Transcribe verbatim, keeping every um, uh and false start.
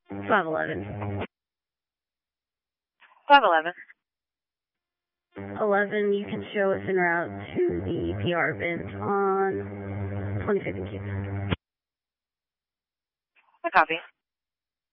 five eleven. five eleven. eleven, you can show us en route to the P R event on twenty-fifth and Q. I copy.